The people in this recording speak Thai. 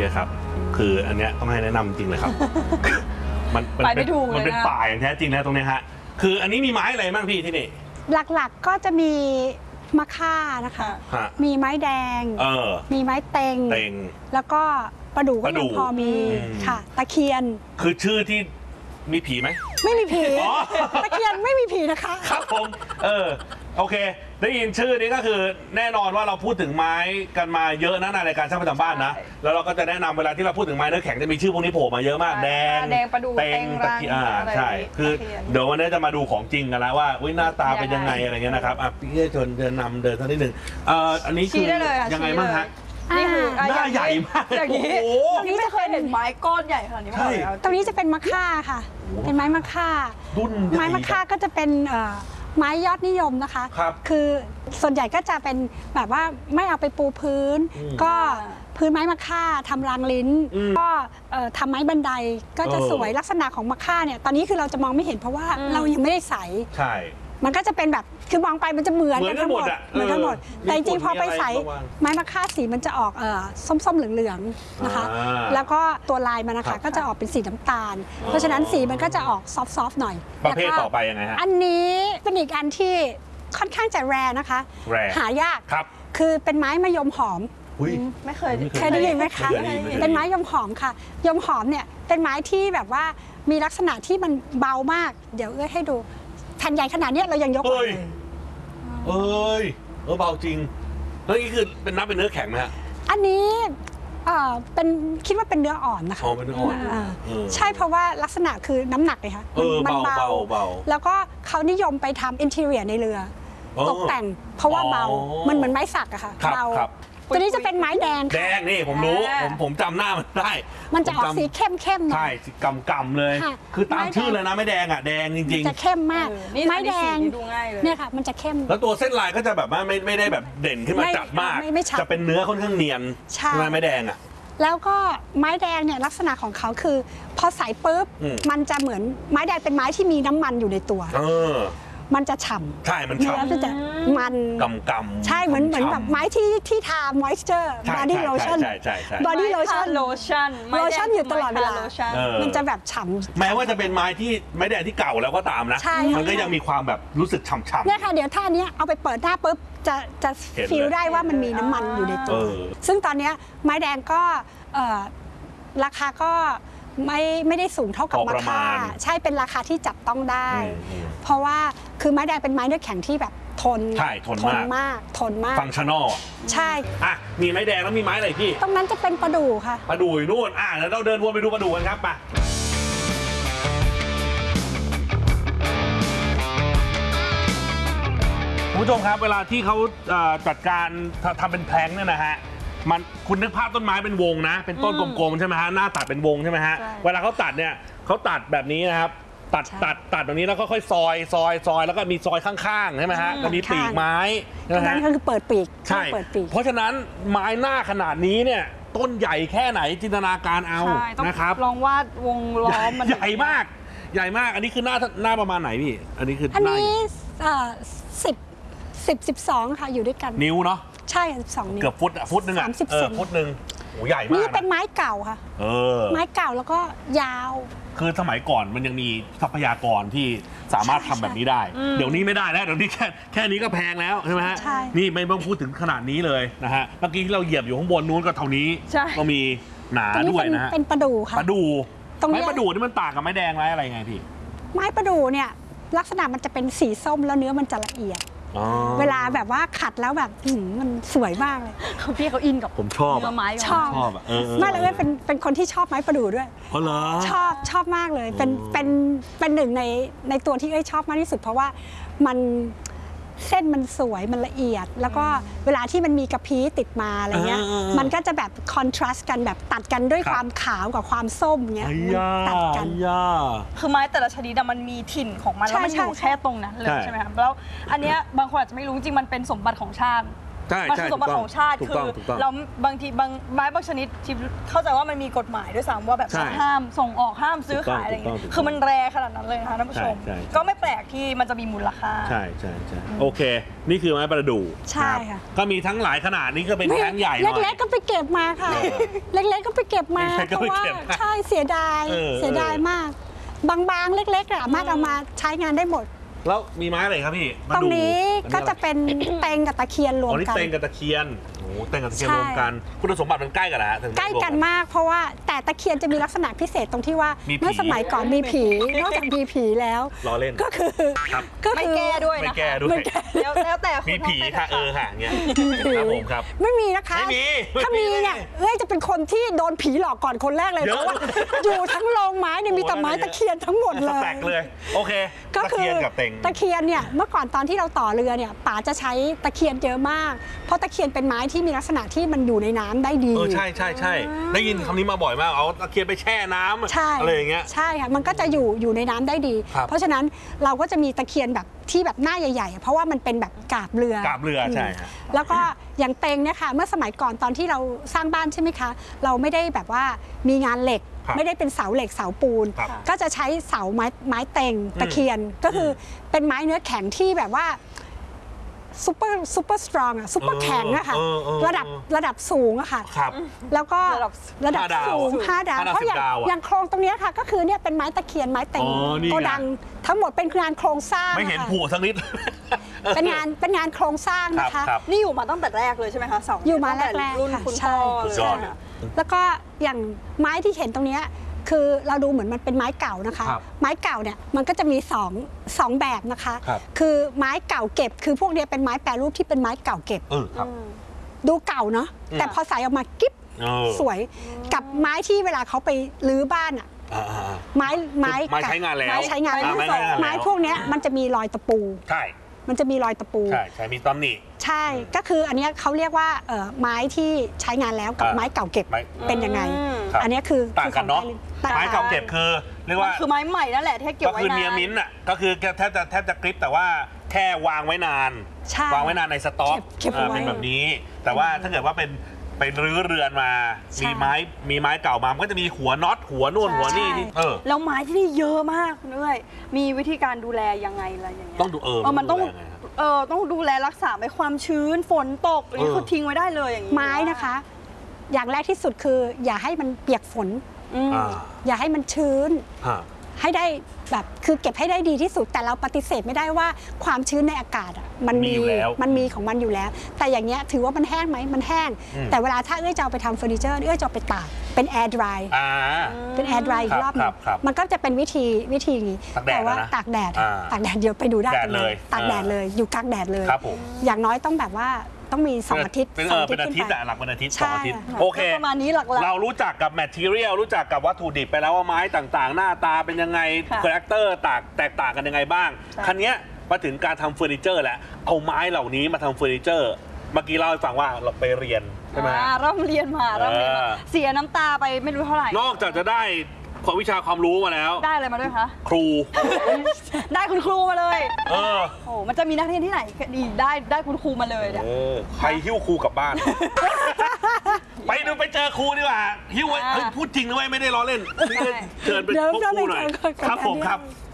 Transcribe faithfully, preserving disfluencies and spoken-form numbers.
ครับคืออันเนี้ยต้องให้แนะนำจริงเลยครับมันมันเป็นมันเป็นป่าอย่างแท้จริงนะตรงนี้ฮะคืออันนี้มีไม้อะไรบ้างพี่ที่นี่หลักๆก็จะมีมะค่านะคะมีไม้แดงมีไม้เต็งแล้วก็ประดู่ก็ยังพอมีค่ะตะเคียนคือชื่อที่มีผีไหมไม่มีผีตะเคียนไม่มีผีนะคะครับผมเออโอเคได้ยินชื่อนี้ก็คือแน่นอนว่าเราพูดถึงไม้กันมาเยอะนะในรายการช่างประจำบ้านนะแล้วเราก็จะแนะนำเวลาที่เราพูดถึงไม้เนื้อแข็งจะมีชื่อพวกนี้โผล่มาเยอะมากแดงแดงประดู่เต็งตะเคียนอ่าใช่คือเดี๋ยววันนี้จะมาดูของจริงกันแล้วว่าวิหน้าตาเป็นยังไงอะไรเงี้ยนะครับอ่ะพี่เชิญเดินนำเดินสักนิดหนึ่งเอ่ออันนี้คือยังไงบ้างฮะนี่คือหน้าใหญ่มากอย่างนี้ตรงนี้ไม่เคยเห็นไม้ก้อนใหญ่ขนาดนี้มาก่อนตรงนี้จะเป็นมะค่าค่ะเป็นไม้มะค่าไม้มะค่าก็จะเป็นไม้ยอดนิยมนะคะคือส่วนใหญ่ก็จะเป็นแบบว่าไม่เอาไปปูพื้นก็พื้นไม้มะค่าทำรางลิ้นก็ทำไม้บันไดก็จะสวยลักษณะของมะค่าเนี่ยตอนนี้คือเราจะมองไม่เห็นเพราะว่าเรายังไม่ได้ใส่ใช่มันก็จะเป็นแบบคือมองไปมันจะเหมือนกันทั้งหมดเหมือนทั้งหมดแต่จริงๆพอไปใส่ไม้มะค่าสีมันจะออกส้มๆเหลืองๆนะคะแล้วก็ตัวลายมันนะคะก็จะออกเป็นสีน้ำตาลเพราะฉะนั้นสีมันก็จะออกซอฟต์ๆหน่อยประเภทต่อไปยังไงฮะอันนี้เป็นอีกอันที่ค่อนข้างจะแรร์นะคะหายากคือเป็นไม้มะยมหอมไม่เคยเคยได้ยินไหมคะเป็นไม้ยมหอมค่ะยมหอมเนี่ยเป็นไม้ที่แบบว่ามีลักษณะที่มันเบามากเดี๋ยวเอ้ยให้ดูแผ่นใหญ่ขนาดนี้เรายังยกเลยเอ้ยเออเบาจริงแล้วนี่คือเป็นน้ำเป็นเนื้อแข็งไหมฮะอันนี้เออเป็นคิดว่าเป็นเนื้ออ่อนนะคะอ๋อเป็นเนื้ออ่อนใช่เพราะว่าลักษณะคือน้ำหนักเลยค่ะมันเบาเบาแล้วก็เขานิยมไปทำอินทีเรียในเรือตกแต่งเพราะว่าเบามันเหมือนไม้สักอะค่ะเบาตัวนี้จะเป็นไม้แดงแดงนี่ผมรู้ผมผมจำหน้ามันได้มันจะออกสีเข้มเข้มหน่อยใช่กำกำเลยคือตามชื่อเลยนะไม้แดงอ่ะแดงจริงๆจะเข้มมากไม้แดงเนี่ยค่ะมันจะเข้มแล้วตัวเส้นลายก็จะแบบว่าไม่ไม่ได้แบบเด่นขึ้นมาจัดมากจะเป็นเนื้อค่อนข้างเนียนใช่ไม้แดงอ่ะแล้วก็ไม้แดงเนี่ยลักษณะของเขาคือพอใส่ปุ๊บมันจะเหมือนไม้แดงเป็นไม้ที่มีน้ำมันอยู่ในตัวมันจะฉ่ำใช่มันฉ่ำมันจะมันกำกำใช่เหมือนเหมือนแบบไม้ที่ที่ทามอยส์เจอร์บอดี้โลชั่นใช่ใช่ใช่บอดี้โลชั่นโลชั่นโลชั่นอยู่ตลอดเวลามันจะแบบฉ่ำแม้ว่าจะเป็นไม้ที่ไม้แดงที่เก่าแล้วก็ตามนะมันก็ยังมีความแบบรู้สึกฉ่ำๆเนี่ยค่ะเดี๋ยวท่านี้เอาไปเปิดหน้าปุ๊บจะจะฟีลได้ว่ามันมีน้ำมันอยู่ในตัวซึ่งตอนนี้ไม้แดงก็ราคาก็ไม่ไม่ได้สูงเท่ากับมะค่าใช่เป็นราคาที่จับต้องได้เพราะว่าคือไม้แดงเป็นไม้เนื้อแข็งที่แบบทนใช่ทนมากทนมากฟังชั่นอลใช่อ่ะมีไม้แดงแล้วมีไม้อะไรพี่ตรงนั้นจะเป็นประดู่ค่ะประดู่นู่นอ่ะแล้วเราเดินวนไปดูประดู่กันครับมาคุณผู้ชมครับเวลาที่เขาจัดการทำเป็นแพลงเนี่ยนะฮะมันคุณนึกภาพต้นไม้เป็นวงนะเป็นต้นกลมๆใช่ไหมฮะหน้าตัดเป็นวงใช่ไหมฮะเวลาเขาตัดเนี่ยเขาตัดแบบนี้นะครับตัดตัดตัดตรงนี้แล้วก็ค่อยซอยซอยซอยแล้วก็มีซอยข้างๆใช่ไหมฮะก็มีปีกไม้ตรงนั้นก็คือเปิดปีกใช่เพราะฉะนั้นไม้หน้าขนาดนี้เนี่ยต้นใหญ่แค่ไหนจินตนาการเอานะครับลองวาดวงล้อมมันใหญ่มากใหญ่มากอันนี้คือหน้าหน้าประมาณไหนพี่อันนี้คืออันนี้สิบสิบสิบสองค่ะอยู่ด้วยกันนิ้วเนาะใช่สิบสองนิ้วเกือบฟุตอะฟุตหนึ่งอะเออฟุตหนึ่งโอ้ใหญ่มากนี่เป็นไม้เก่าค่ะเออไม้เก่าแล้วก็ยาวคือสมัยก่อนมันยังมีทรัพยากรที่สามารถทำแบบนี้ได้เดี๋ยวนี้ไม่ได้แล้วเดี๋ยวนี้แค่แค่นี้ก็แพงแล้วใช่ไหมฮะนี่ไม่ต้องพูดถึงขนาดนี้เลยนะฮะเมื่อกี้ที่เราเหยียบอยู่ข้างบนนู้นก็เท่านี้ก็มีหนาด้วยนะฮะเป็นประดู่ค่ะประดู่ไม้ประดู่นี่มันต่างกับไม้แดงไม้อะไรไงพี่ไม้ประดู่เนี่ยลักษณะมันจะเป็นสีส้มแล้วเนื้อมันจะละเอียดเวลาแบบว่าขัดแล้วแบบมันสวยมากเลยเขาพี่เขาอินกับผมชอบไม้ชอบไม่เลยเป็นเป็นคนที่ชอบไม้ประดู่ด้วยอ๋อเหรอชอบชอบมากเลยเป็นเป็นเป็นหนึ่งในในตัวที่เอ้ยชอบมากที่สุดเพราะว่ามันเส้นมันสวยมันละเอียดแล้วก็เวลาที่มันมีกระพี้ติดมาอะไรเงี้ยมันก็จะแบบคอนทราสต์กันแบบตัดกันด้วยความขาวกับความส้มเงี้ยตัดกันคือไม้แต่ละชนิดมันมีถิ่นของมันแล้วมันอยู่แค่ตรงนั้นเลยใช่ไหมครับแล้วอันเนี้ยบางคนอาจจะไม่รู้จริงมันเป็นสมบัติของชาติใช่มันใช่คือสมบัติของชาติถูกคืต้องอถูกต้องเราบางทีบางไม้บางชนิดที่เข้าใจว่ามันมีกฎหมายด้วยซ้ำว่าแบบใช่ห้ามส่งออกห้ามซื้อขายอะไรอย่างถูเงี้กต้องถูกต้องยคือมันแรงขนาดนั้นเลยนะคะท่านผู้ชมใช่ใช่ก็ไม่แปลกที่มันจะมีมูลค่าใช่ใช่ใช่โอเค นี่คือไม้ประดู่ใช่ค่ะก็มีทั้งหลายขนาดนี้ก็เป็นแท้งใหญ่หน่อยเล็กๆก็ไปเก็บมาค่ะ เล็กๆก็ไปเก็บมาเล็กๆก็เพไปราะว่าเก็บมาใช่เสียดายเออเสียดายมาก บางๆเล็กๆอะสามารถเอามาใช้งานได้หมดแล้วมีไม้อะไรครับพี่ตรงนี้อัก็จะเป็น เต็งกับตะเคียนรวอ๋มอนี่กันเต็งกับตะเคียนโอ้โหเต็งกับตะเคียนใช่รวมกัน คุณสมบัติมันใกล้กันนะฮะถึงใกล้กันมาก เพราะว่าแต่ตะเคียนจะมีลักษณะพิเศษตรงที่ว่ามีผีเมื่อสมัยก่อนมีผี นอกจากมีผีแล้วล้อเล่นก็คือครับก็ไม่คือแก้ด้วยไม่นะคะแก้ด้วยไม่แก้แล้วแล้วแต่ณมีผีน้องค่ะต้นเออค่ะเงี้ยครับผมครับไม่มีนะคะไม่มีถ้ามีเนี่ยเอ้ยจะเป็นคนที่โดนผีหลอกก่อนคนแรกเลยเยเพอะราะว่าอยู่ทั้งโรงไม้เนี่ยมีแต่ไม้ตะเคียนทั้งหมดเลสยแต็กเลย โอเคก็ตะคืเคีอยนกับเต็งตะเคียนเนี่ยเมื่อก่อนตอนที่เราต่อเรือเนี่ยป๋าจะใช้ตะเคียนเยอะมาก เพราะตะเคียนเป็นไม้ที่มีลักษณะที่มันอยู่ในน้ำได้ดีเออใช่ใช่ใช่ได้ยินคำนี้มาบ่อยมาก เอาตะเคียนไปแช่น้ำใช่อะไรอย่างเงี้ยใช่ค่ะมันก็จะอยู่อยู่ในน้ำได้ดีครับเพราะฉะนั้นเราก็จะมีตะเคียนแบบที่แบบหน้าใหญ่ๆ เพราะว่ามันเป็นแบบกาบเรือกาบเรือใช่ฮะแล้วก็อย่างเต็งเนี่ยค่ะเมื่อสมัยก่อนตอนที่เราสร้างบ้านใช่ไหมคะ เราไม่ได้แบบว่ามีงานเหล็กครับไม่ได้เป็นเสาเหล็กเสาปูนครับก็จะใช้เสาไม้ไม้เต็งตะเคียนก็คือเป็นไม้เนื้อแข็งที่แบบว่าซูเปอร์ซูเปอร์สตรองอะซูเปอร์แข็งอะค่ะเออเออเออระดับระดับสูงอะค่ะครับแล้วก็ระดับระดับห้าดาวสูงห้าดาวห้าดาวเพราะอย่างสิบดาวอะอย่างโครงตรงเนี้ยค่ะ ก็คือเนี่ยเป็นไม้ตะเคียนไม้เต็งอ๋อนี่ไงโกดังทั้งหมดเป็นงานโครงสร้างไม่เห็นค่ะผูสักนิดเป็นงานเป็นงานโครงสร้างนะครัคะบครับนี่อยู่มาตั้งแต่แรกเลยใช่ไหมคะเสาอยู่มาตั้งแต่แรกๆรุ่นค่ะคุณใช่พ่อสุดยอดเลยะแล้วก็อย่างไม้ที่เห็นตรงเนี้ยคือเราดูเหมือนมันเป็นไม้เก่านะคะครับไม้เก่าเนี่ยมันก็จะมีสองสองแบบนะคะครับคือไม้เก่าเก็บ คือพวกเนี้ยเป็นไม้แปรรูปที่เป็นไม้เก่าเก็บเออครับดูเก่าเนาะอืมแต่พอใส่ออกมากิ๊บเออสวยกับไม้ที่เวลาเขาไปรื้อบ้านอะอ่าอ่าอ่าไม้ไม้ไม้ใช้งานแล้วไม้ใช้งานอ่าไม้ใช้งานแล้วไม้พวกเนี้ยมันจะมีรอยตะปูใช่มันจะมีรอยตะปูใช่ใช่มีตำหนิใช่ ก็คืออันเนี้ยเขาเรียกว่าเอ่อไม้ที่ใช้งานแล้วกับอ่าไม้เก่าเก็บไม้เป็นยังไงครับอันเนี้ยคือต่างกันเนาะคือของไม้เก่าเก็บคือเรียกว่าคือไม้ใหม่นั่นแหละที่เก็บก็ไว้คือเนียนานมิ้นท์อ่ะก็คือแทบจะแทบจะกริปแต่ว่าแค่วางไว้นานใช่วางไว้นานในสต็อกเก็บเก็บเอาไว้อ่าเป็นแบบนี้ แต่ว่าถ้าเกิดว่าเป็นไปรื้อเรือนมาใช่มีไม้มีไม้เก่ามามันก็จะมีหัวน็อตหัวนู่นใช่หัวนี่ที่เออแล้วไม้ที่นี่เยอะมากคุณเอ้ยมีวิธีการดูแลยังไงอะไรอย่างเงี้ยต้องดูเออเออมันต้องดูแลยังไงครับเออต้องดูแลรักษาไม่ความชื้นฝนตกอันนี้เออคือทิ้งไว้ได้เลยอย่างนี้ไม้นะคะ อย่างแรกที่สุดคืออย่าให้มันเปียกฝนอืมอ่าอย่าให้มันชื้นฮะให้ได้แบบคือเก็บให้ได้ดีที่สุด แต่เราปฏิเสธไม่ได้ว่าความชื้นในอากาศอะมันมีอยู่แล้วมันมีของมันอยู่แล้ว แต่อย่างเงี้ยถือว่ามันแห้งไหมมันแห้งอืมแต่เวลาถ้าเอ้ยจะเอาไปทำเฟอร์นิเจอร์เอ้ยจะเอาไปตากเป็นแอร์ดรายอ่าเป็นแอร์ดรายอีครักบรอบหนึครังบครับมันก็จะเป็นวิธีวิธีอย่างนี้ตากแดดแต่ว่านะตากแดดอ่าตากแดดเดี๋ยวไปดูได้แดดกันเลยตากแดดเลยอยู่กลางแดดเลยครับผมอย่างน้อยต้องแบบว่าต้องมีสองอาทิตย์เป็นสเอองออาทิเป็ตนย์อาขึ้นทิตย์ไปอะหลักเป็นอาทิตย์ใช่สองอาทิตย์ค่ะโอเคก็ประมาณนี้หลักๆเรารู้จักกับแมทเทียลรู้จักกับวัตถุดิบไปแล้วว่าไม้ต่างๆ หน้าตาเป็นยังไงค่ะคาแรคเตอร์ต่างแตกต่างกันยังไงบ้างใช่คันเนี้ยมาถึงการทำเฟอร์นิเจอร์แล้วเอาไม้เหล่านี้มาทำเฟอร์นิเจอร์เมื่อกี้เล่าให้ฟังว่าเราไปเรียนใช่ไหมอ่าร่ำเรียนมาร่ำเรียนมาเออเสียน้ำตาไปไม่รู้เท่าไหร่นอกจากจะได้ความวิชาความรู้มาแล้วได้อะไรมาด้วยคะครูได้คุณครูมาเลยเออโอ้มันจะมีนักเรียนที่ไหนดีได้ได้คุณครูมาเลยเนี่ยเออใครหิ้วครูกลับบ้าน ไปดูไปเจอครูดีกว่าหิ้วไว้อ่าเฮ้ยพูดจริงนะเว้ยไม่ได้ล้อเล่นใช่เชิญไปเดี๋ยวพบครูหน่อยเดี๋ยวไปเจอกันครับผมครับเดี๋ยว